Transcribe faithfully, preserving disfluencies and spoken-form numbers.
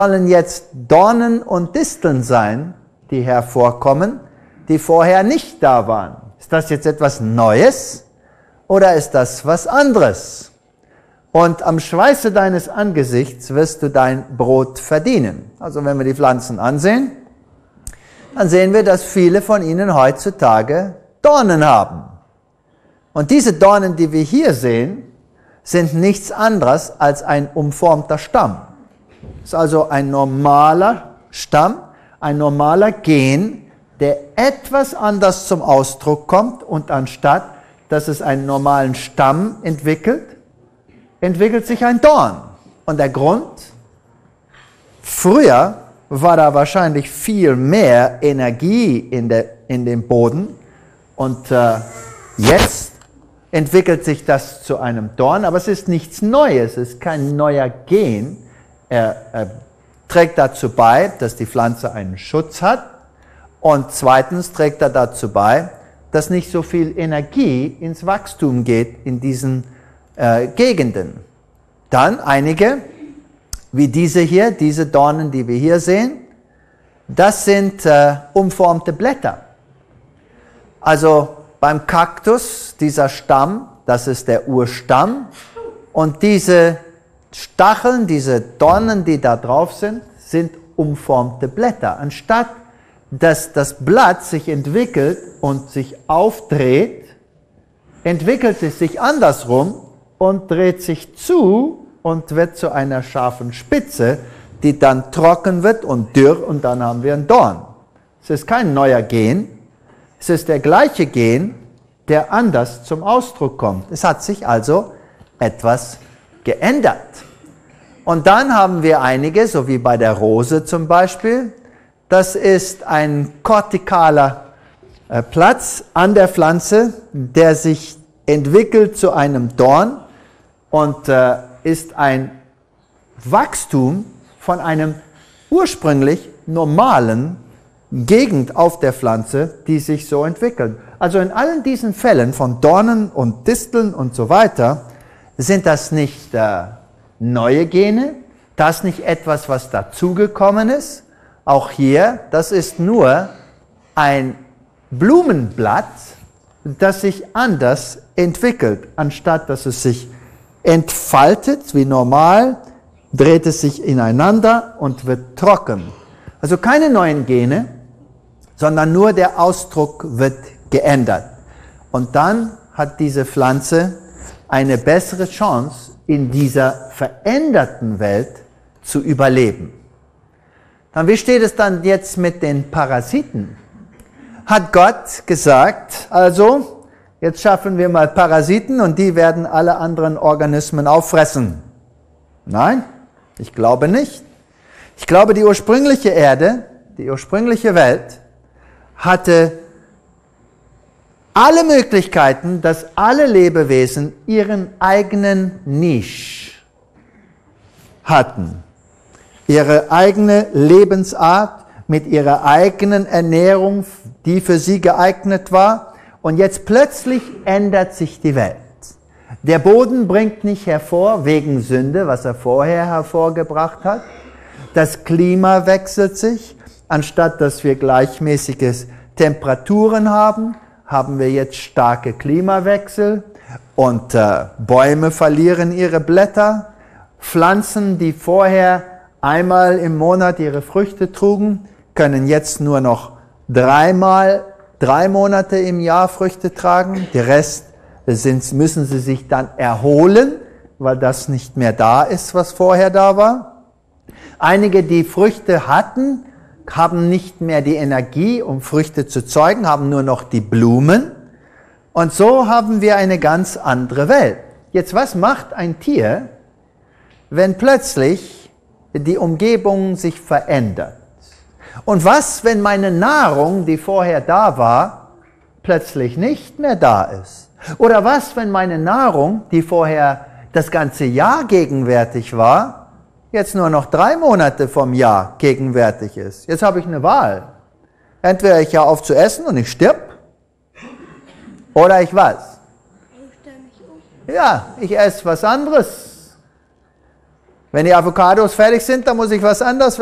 sollen jetzt Dornen und Disteln sein, die hervorkommen, die vorher nicht da waren. Ist das jetzt etwas Neues oder ist das was anderes? Und am Schweiße deines Angesichts wirst du dein Brot verdienen. Also wenn wir die Pflanzen ansehen, dann sehen wir, dass viele von ihnen heutzutage Dornen haben. Und diese Dornen, die wir hier sehen, sind nichts anderes als ein umformter Stamm. Das ist also ein normaler Stamm, ein normaler Gen, der etwas anders zum Ausdruck kommt und anstatt, dass es einen normalen Stamm entwickelt, entwickelt sich ein Dorn. Und der Grund? Früher war da wahrscheinlich viel mehr Energie in, der, in dem Boden und äh, jetzt entwickelt sich das zu einem Dorn, aber es ist nichts Neues, es ist kein neuer Gen. Er, er trägt dazu bei, dass die Pflanze einen Schutz hat und zweitens trägt er dazu bei, dass nicht so viel Energie ins Wachstum geht in diesen äh, Gegenden. Dann einige, wie diese hier, diese Dornen, die wir hier sehen, das sind äh, umformte Blätter. Also beim Kaktus, dieser Stamm, das ist der Urstamm und diese Stacheln, diese Dornen, die da drauf sind, sind umformte Blätter. Anstatt dass das Blatt sich entwickelt und sich aufdreht, entwickelt es sich andersrum und dreht sich zu und wird zu einer scharfen Spitze, die dann trocken wird und dürr und dann haben wir einen Dorn. Es ist kein neuer Gen, es ist der gleiche Gen, der anders zum Ausdruck kommt. Es hat sich also etwas geändert. Und dann haben wir einige, so wie bei der Rose zum Beispiel, das ist ein kortikaler äh, Platz an der Pflanze, der sich entwickelt zu einem Dorn und äh, ist ein Wachstum von einem ursprünglich normalen Gegend auf der Pflanze, die sich so entwickelt. Also in allen diesen Fällen von Dornen und Disteln und so weiter sind das nicht äh, neue Gene, das nicht etwas, was dazugekommen ist. Auch hier, das ist nur ein Blumenblatt, das sich anders entwickelt. Anstatt dass es sich entfaltet wie normal, dreht es sich ineinander und wird trocken. Also keine neuen Gene, sondern nur der Ausdruck wird geändert. Und dann hat diese Pflanze eine bessere Chance, in dieser veränderten Welt zu überleben. Dann, wie steht es dann jetzt mit den Parasiten? Hat Gott gesagt, also, jetzt schaffen wir mal Parasiten und die werden alle anderen Organismen auffressen? Nein, ich glaube nicht. Ich glaube, die ursprüngliche Erde, die ursprüngliche Welt, hatte alle Möglichkeiten, dass alle Lebewesen ihren eigenen Nische hatten. Ihre eigene Lebensart mit ihrer eigenen Ernährung, die für sie geeignet war. Und jetzt plötzlich ändert sich die Welt. Der Boden bringt nicht hervor wegen Sünde, was er vorher hervorgebracht hat. Das Klima wechselt sich. Anstatt dass wir gleichmäßige Temperaturen haben, haben wir jetzt starke Klimawechsel. Und äh, Bäume verlieren ihre Blätter. Pflanzen, die vorher einmal im Monat ihre Früchte trugen, können jetzt nur noch dreimal, drei Monate im Jahr Früchte tragen. Der Rest sind, müssen sie sich dann erholen, weil das nicht mehr da ist, was vorher da war. Einige, die Früchte hatten, haben nicht mehr die Energie, um Früchte zu zeugen, haben nur noch die Blumen. Und so haben wir eine ganz andere Welt. Jetzt, was macht ein Tier, wenn plötzlich die Umgebung sich verändert? Und was, wenn meine Nahrung, die vorher da war, plötzlich nicht mehr da ist? Oder was, wenn meine Nahrung, die vorher das ganze Jahr gegenwärtig war, jetzt nur noch drei Monate vom Jahr gegenwärtig ist? Jetzt habe ich eine Wahl. Entweder ich höre auf zu essen und ich stirb, oder ich was? Ja, ich esse was anderes. Wenn die Avocados fertig sind, dann muss ich was anderes